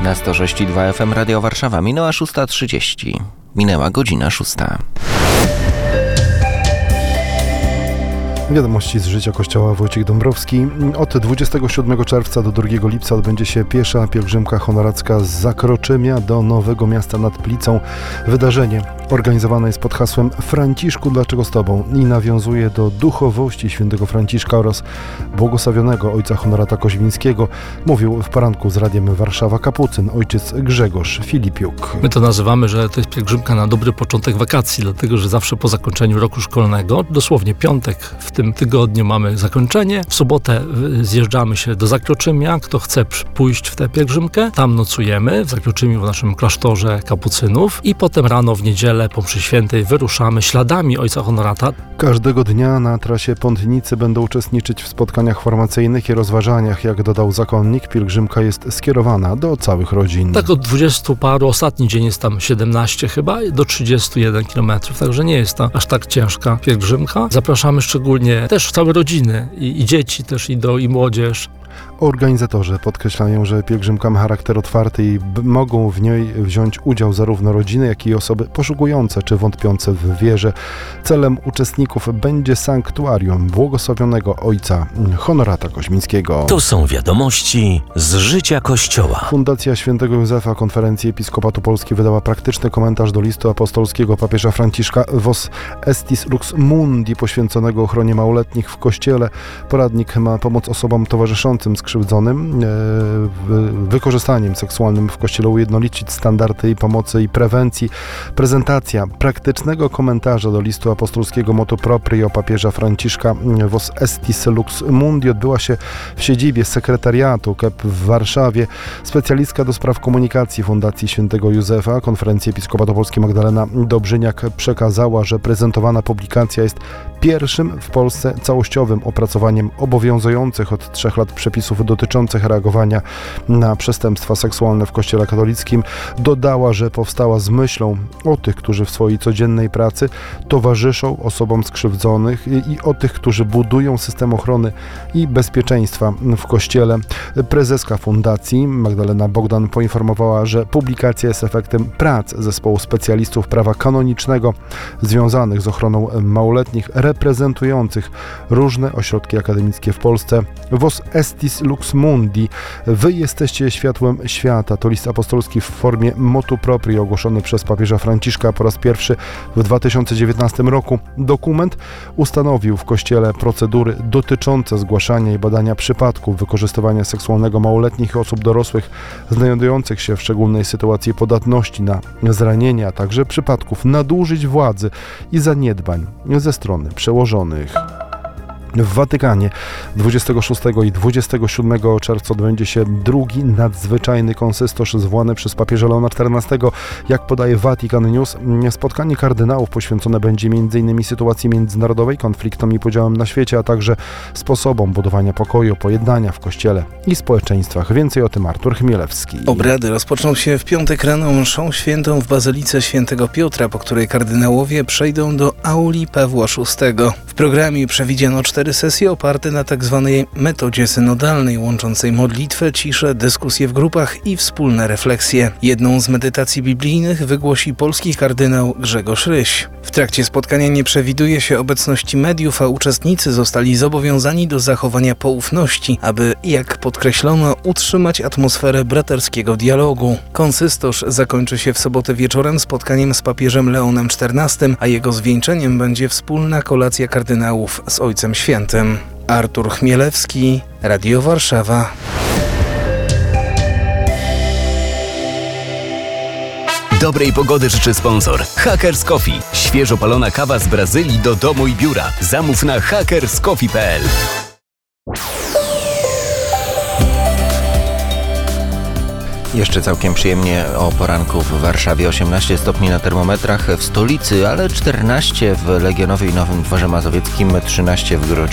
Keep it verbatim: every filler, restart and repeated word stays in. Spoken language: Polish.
Na sto sześć i dwa F M Radio Warszawa minęła szósta trzydzieści. Minęła godzina szósta. Wiadomości z życia Kościoła. Wojciech Dąbrowski. Od dwudziestego siódmego czerwca do drugiego lipca odbędzie się piesza pielgrzymka honoracka z Zakroczymia do Nowego Miasta nad Plicą. Wydarzenie organizowane jest pod hasłem Franciszku, dlaczego z Tobą? I nawiązuje do duchowości świętego Franciszka oraz błogosławionego ojca Honorata Koźmińskiego. Mówił w poranku z Radiem Warszawa kapucyn ojciec Grzegorz Filipiuk. My to nazywamy, że to jest pielgrzymka na dobry początek wakacji, dlatego że zawsze po zakończeniu roku szkolnego, dosłownie piątek w tym tygodniu mamy zakończenie. W sobotę zjeżdżamy się do Zakroczymia. Kto chce pójść w tę pielgrzymkę, tam nocujemy w Zakroczymiu, w naszym klasztorze kapucynów i potem rano w niedzielę po mszy świętej wyruszamy śladami ojca Honorata. Każdego dnia na trasie Pątnicy będą uczestniczyć w spotkaniach formacyjnych i rozważaniach. Jak dodał zakonnik, pielgrzymka jest skierowana do całych rodzin. Tak od dwudziestu paru, ostatni dzień jest tam siedemnaście chyba, do trzydziestu jeden kilometrów, także nie jest to aż tak ciężka pielgrzymka. Zapraszamy szczególnie też całe rodziny i, i dzieci też i, do, i młodzież. Organizatorzy podkreślają, że pielgrzymka ma charakter otwarty i b- mogą w niej wziąć udział zarówno rodziny, jak i osoby poszukujące czy wątpiące w wierze. Celem uczestników będzie sanktuarium błogosławionego ojca Honorata Koźmińskiego. To są wiadomości z życia Kościoła. Fundacja Świętego Józefa Konferencji Episkopatu Polski wydała praktyczny komentarz do listu apostolskiego papieża Franciszka Vos Estis Lux Mundi poświęconego ochronie małoletnich w Kościele. Poradnik ma pomóc osobom towarzyszącym skrzywdzonym, e, wykorzystaniem seksualnym w Kościele ujednolicić standardy i pomocy i prewencji. Prezentacja praktycznego komentarza do listu apostolskiego Motu Proprio papieża Franciszka Vos Estis Lux Mundi odbyła się w siedzibie sekretariatu K E P w Warszawie. Specjalistka do spraw komunikacji Fundacji Świętego Józefa Konferencji Episkopatu Polski Magdalena Dobrzyniak przekazała, że prezentowana publikacja jest pierwszym w Polsce całościowym opracowaniem obowiązujących od trzech lat przepisów dotyczących reagowania na przestępstwa seksualne w Kościele katolickim. Dodała, że powstała z myślą o tych, którzy w swojej codziennej pracy towarzyszą osobom skrzywdzonych i o tych, którzy budują system ochrony i bezpieczeństwa w Kościele. Prezeska Fundacji Magdalena Bogdan poinformowała, że publikacja jest efektem prac zespołu specjalistów prawa kanonicznego związanych z ochroną małoletnich, reprezentujących różne ośrodki akademickie w Polsce. Vos Estis Lux Mundi. Wy jesteście światłem świata. To list apostolski w formie motu proprio ogłoszony przez papieża Franciszka po raz pierwszy w dwa tysiące dziewiętnastym roku. Dokument ustanowił w Kościele procedury dotyczące zgłaszania i badania przypadków wykorzystywania seksualnego małoletnich i osób dorosłych znajdujących się w szczególnej sytuacji podatności na zranienia, a także przypadków nadużyć władzy i zaniedbań ze strony przełożonych. W Watykanie dwudziestego szóstego i dwudziestego siódmego czerwca odbędzie się drugi nadzwyczajny konsystosz zwołany przez papieża Leona czternastego. Jak podaje Vatican News, spotkanie kardynałów poświęcone będzie między innymi sytuacji międzynarodowej, konfliktom i podziałem na świecie, a także sposobom budowania pokoju, pojednania w Kościele i społeczeństwach. Więcej o tym Artur Chmielewski. Obrady rozpoczną się w piątek rano mszą świętą w Bazylice Świętego Piotra, po której kardynałowie przejdą do auli Pawła szóstego. W programie przewidziano cztery sesje oparte na tzw. metodzie synodalnej, łączącej modlitwę, ciszę, dyskusje w grupach i wspólne refleksje. Jedną z medytacji biblijnych wygłosi polski kardynał Grzegorz Ryś. W trakcie spotkania nie przewiduje się obecności mediów, a uczestnicy zostali zobowiązani do zachowania poufności, aby, jak podkreślono, utrzymać atmosferę braterskiego dialogu. Konsystosz zakończy się w sobotę wieczorem spotkaniem z papieżem Leonem czternastym, a jego zwieńczeniem będzie wspólna kolacja kardynałów z Ojcem Świętym. Artur Chmielewski, Radio Warszawa. Dobrej pogody życzy sponsor Hackers Coffee. Świeżo palona kawa z Brazylii do domu i biura. Zamów na hackers coffee kropka p l. Jeszcze całkiem przyjemnie o poranku w Warszawie. osiemnaście stopni na termometrach w stolicy, ale czternaście w Legionowie i Nowym Dworze Mazowieckim, trzynaście w Grodzinie.